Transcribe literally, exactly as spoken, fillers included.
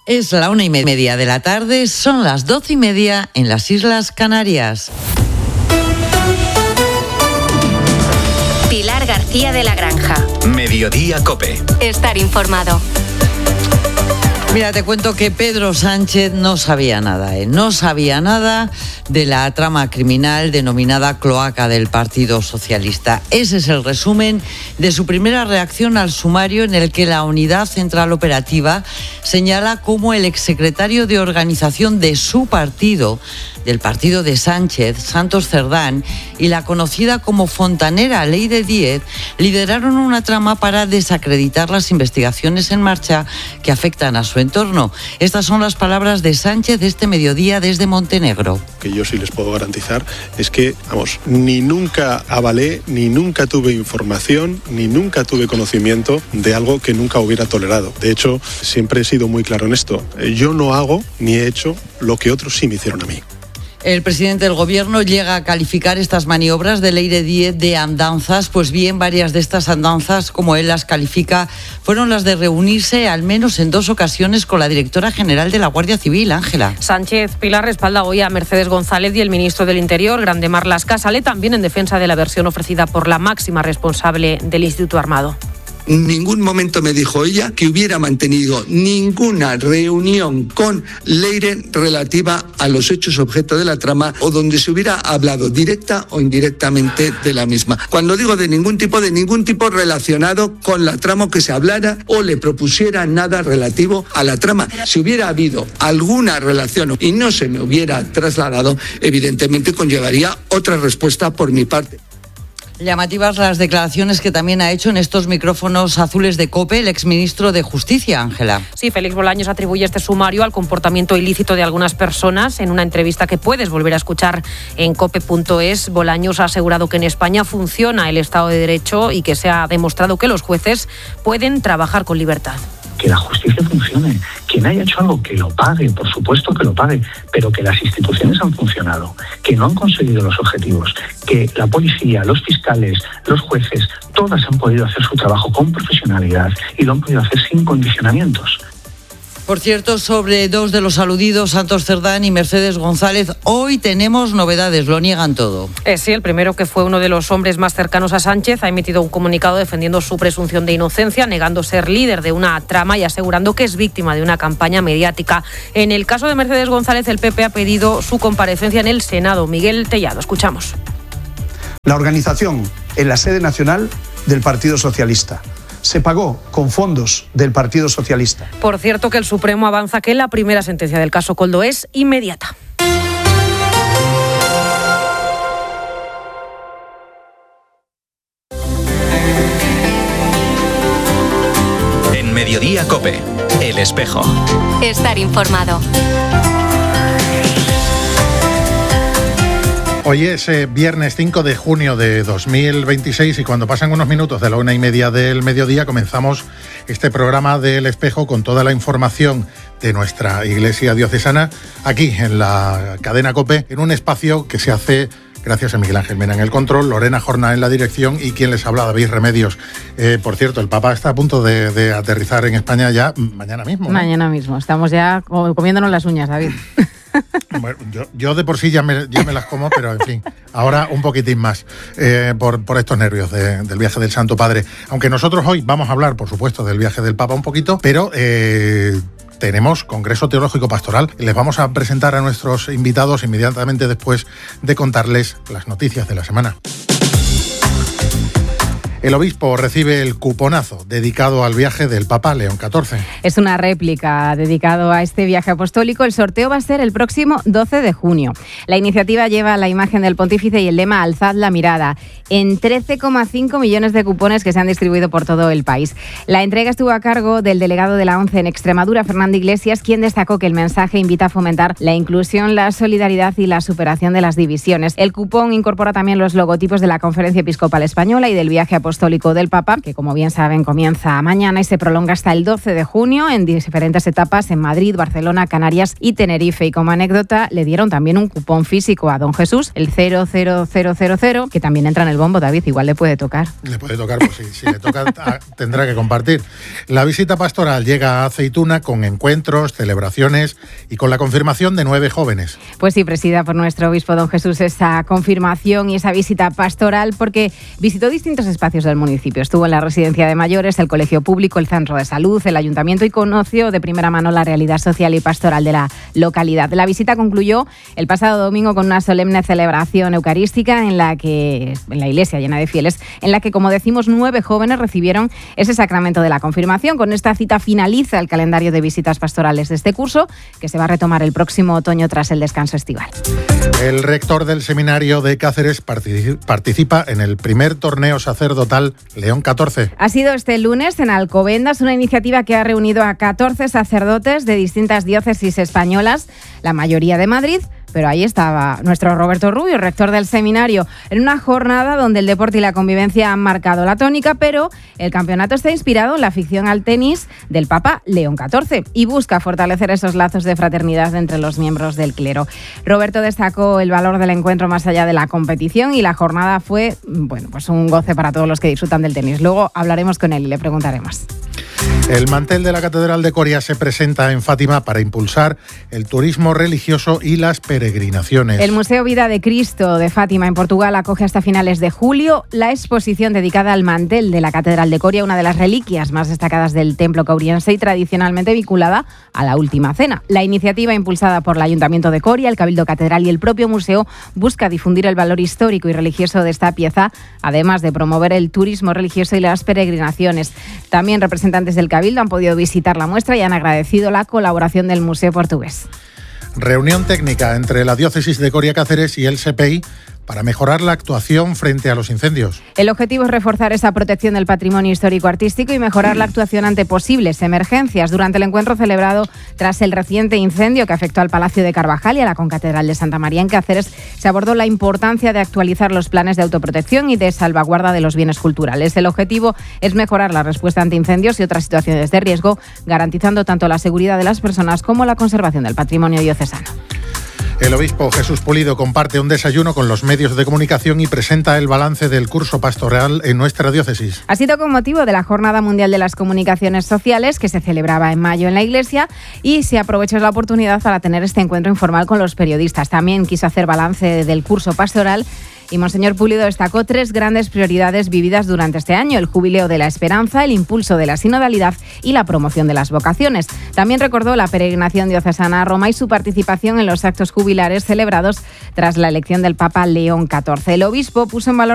Es la una y media de la tarde, son las doce y media en las Islas Canarias. Pilar García de la Granja. Mediodía COPE. Estar informado. Mira, te cuento que Pedro Sánchez no sabía nada, ¿eh? No sabía nada de la trama criminal denominada cloaca del Partido Socialista. Ese es el resumen de su primera reacción al sumario en el que la Unidad Central Operativa señala cómo el exsecretario de organización de su partido, del partido de Sánchez, Santos Cerdán, y la conocida como fontanera Leire Díez, lideraron una trama para desacreditar las investigaciones en marcha que afectan a su entorno. Estas son las palabras de Sánchez este mediodía desde Montenegro. Que yo sí les puedo garantizar es que, vamos, ni nunca avalé, ni nunca tuve información, ni nunca tuve conocimiento de algo que nunca hubiera tolerado. De hecho, siempre he sido muy claro en esto. Yo no hago ni he hecho lo que otros sí me hicieron a mí. El presidente del Gobierno llega a calificar estas maniobras de Leire Díez de andanzas. Pues bien, varias de estas andanzas, como él las califica, fueron las de reunirse al menos en dos ocasiones con la directora general de la Guardia Civil, Ángela. Sánchez Pilar respalda hoy a Mercedes González y el ministro del Interior, Grande Marlaska, sale también en defensa de la versión ofrecida por la máxima responsable del Instituto Armado. En ningún momento me dijo ella que hubiera mantenido ninguna reunión con Leire relativa a los hechos objeto de la trama o donde se hubiera hablado directa o indirectamente de la misma. Cuando digo de ningún tipo, de ningún tipo relacionado con la trama, que se hablara o le propusiera nada relativo a la trama. Si hubiera habido alguna relación y no se me hubiera trasladado, evidentemente conllevaría otra respuesta por mi parte. Llamativas las declaraciones que también ha hecho en estos micrófonos azules de COPE el exministro de Justicia, Ángela. Sí, Félix Bolaños atribuye este sumario al comportamiento ilícito de algunas personas. En una entrevista que puedes volver a escuchar en cope punto es, Bolaños ha asegurado que en España funciona el Estado de Derecho y que se ha demostrado que los jueces pueden trabajar con libertad. Que la justicia funcione, quien haya hecho algo que lo pague, por supuesto que lo pague, pero que las instituciones han funcionado, que no han conseguido los objetivos, que la policía, los fiscales, los jueces, todas han podido hacer su trabajo con profesionalidad y lo han podido hacer sin condicionamientos. Por cierto, sobre dos de los aludidos, Santos Cerdán y Mercedes González, hoy tenemos novedades, lo niegan todo. Eh, sí, el primero, que fue uno de los hombres más cercanos a Sánchez, ha emitido un comunicado defendiendo su presunción de inocencia, negando ser líder de una trama y asegurando que es víctima de una campaña mediática. En el caso de Mercedes González, el P P ha pedido su comparecencia en el Senado. Miguel Tellado, escuchamos. La organización en la sede nacional del Partido Socialista se pagó con fondos del Partido Socialista. Por cierto, que el Supremo avanza que la primera sentencia del caso Koldo es inmediata. En Mediodía COPE, El Espejo. Estar informado. Hoy es eh, viernes cinco de junio de dos mil veintiséis y cuando pasan unos minutos de la una y media del mediodía comenzamos este programa del Espejo con toda la información de nuestra Iglesia diocesana aquí en la cadena COPE, en un espacio que se hace gracias a Miguel Ángel Mena en el control, Lorena Jornal en la dirección y quien les habla, David Remedios. Eh, por cierto, el Papa está a punto de, de aterrizar en España ya mañana mismo, ¿no? Mañana mismo, estamos ya comiéndonos las uñas, David. Bueno, yo, yo de por sí ya me, ya me las como, pero en fin, ahora un poquitín más eh, por, por estos nervios de, del viaje del Santo Padre. Aunque nosotros hoy vamos a hablar, por supuesto, del viaje del Papa un poquito, pero eh, tenemos Congreso Teológico Pastoral y les vamos a presentar a nuestros invitados inmediatamente después de contarles las noticias de la semana. El obispo recibe el cuponazo dedicado al viaje del Papa León catorce. Es una réplica dedicado a este viaje apostólico. El sorteo va a ser el próximo doce de junio. La iniciativa lleva la imagen del pontífice y el lema Alzad la mirada, en trece coma cinco millones de cupones que se han distribuido por todo el país. La entrega estuvo a cargo del delegado de la ONCE en Extremadura, Fernando Iglesias, quien destacó que el mensaje invita a fomentar la inclusión, la solidaridad y la superación de las divisiones. El cupón incorpora también los logotipos de la Conferencia Episcopal Española y del viaje apostólico apostólico del Papa, que como bien saben comienza mañana y se prolonga hasta el doce de junio en diferentes etapas en Madrid, Barcelona, Canarias y Tenerife. Y como anécdota le dieron también un cupón físico a don Jesús, el cero cero cero cero cero, que también entra en el bombo. David, igual le puede tocar. Le puede tocar, pues sí, si le toca tendrá que compartir. La visita pastoral llega a Aceituna con encuentros, celebraciones y con la confirmación de nueve jóvenes. Pues sí, presidida por nuestro obispo don Jesús esa confirmación y esa visita pastoral, porque visitó distintos espacios del municipio. Estuvo en la residencia de mayores, el colegio público, el centro de salud, el ayuntamiento y conoció de primera mano la realidad social y pastoral de la localidad. La visita concluyó el pasado domingo con una solemne celebración eucarística en la que, en la iglesia llena de fieles, en la que, como decimos, nueve jóvenes recibieron ese sacramento de la confirmación. Con esta cita finaliza el calendario de visitas pastorales de este curso, que se va a retomar el próximo otoño tras el descanso estival. El rector del seminario de Cáceres participa en el primer torneo sacerdotal León catorce. Ha sido este lunes en Alcobendas, una iniciativa que ha reunido a catorce sacerdotes de distintas diócesis españolas, la mayoría de Madrid. Pero ahí estaba nuestro Roberto Rubio, rector del seminario, en una jornada donde el deporte y la convivencia han marcado la tónica, pero el campeonato está inspirado en la afición al tenis del Papa León catorce y busca fortalecer esos lazos de fraternidad entre los miembros del clero. Roberto destacó el valor del encuentro más allá de la competición y la jornada fue, bueno, pues un goce para todos los que disfrutan del tenis. Luego hablaremos con él y le preguntaremos. El mantel de la Catedral de Coria se presenta en Fátima para impulsar el turismo religioso y las peregrinaciones. El Museo Vida de Cristo de Fátima en Portugal acoge hasta finales de julio la exposición dedicada al mantel de la Catedral de Coria, una de las reliquias más destacadas del templo cauriense y tradicionalmente vinculada a la Última Cena. La iniciativa, impulsada por el Ayuntamiento de Coria, el Cabildo Catedral y el propio museo, busca difundir el valor histórico y religioso de esta pieza, además de promover el turismo religioso y las peregrinaciones. También representantes del Cabildo han podido visitar la muestra y han agradecido la colaboración del Museo Portugués. Reunión técnica entre la Diócesis de Coria Cáceres y el S P I para mejorar la actuación frente a los incendios. El objetivo es reforzar esa protección del patrimonio histórico-artístico y mejorar la actuación ante posibles emergencias. Durante el encuentro celebrado tras el reciente incendio que afectó al Palacio de Carvajal y a la Concatedral de Santa María en Cáceres, se abordó la importancia de actualizar los planes de autoprotección y de salvaguarda de los bienes culturales. El objetivo es mejorar la respuesta ante incendios y otras situaciones de riesgo, garantizando tanto la seguridad de las personas como la conservación del patrimonio diocesano. El obispo Jesús Pulido comparte un desayuno con los medios de comunicación y presenta el balance del curso pastoral en nuestra diócesis. Ha sido con motivo de la Jornada Mundial de las Comunicaciones Sociales, que se celebraba en mayo en la Iglesia, y se aprovechó la oportunidad para tener este encuentro informal con los periodistas. También quiso hacer balance del curso pastoral y Monseñor Pulido destacó tres grandes prioridades vividas durante este año: el jubileo de la esperanza, el impulso de la sinodalidad y la promoción de las vocaciones. También recordó la peregrinación diocesana a Roma y su participación en los actos jubilares celebrados tras la elección del Papa León catorce. El obispo puso en valor